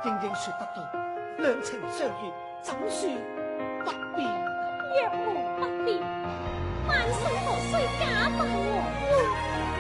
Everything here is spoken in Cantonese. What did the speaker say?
應說得對，兩情相悅，怎算不變？ 若無不變，